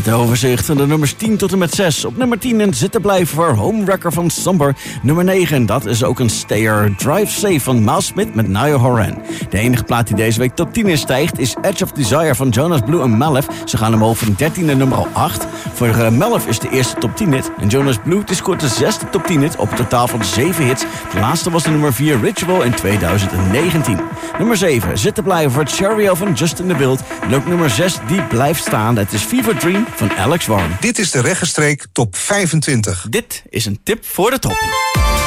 Het overzicht van de nummers 10 tot en met 6. Op nummer 10 een zitten blijven voor Homewrecker van Somber. Nummer 9, dat is ook een stayer. Drive Safe van Miles Smith met Niall Horan. De enige plaat die deze week top 10 in stijgt is Edge of Desire van Jonas Blue en Malef. Ze gaan omhoog van 13 naar nummer 8. Voor Malef is de eerste top 10 hit. En Jonas Blue scoort de 6e top 10 hit op een totaal van 7 hits. De laatste was de nummer 4 Ritual in 2019. Nummer 7, zitten blijven voor Cherry van Justin the Wild. En ook nummer 6, die blijft staan. Het is Fever Dream van Alex Warren. Dit is de Regenstreek Top 25. Dit is een tip voor de top.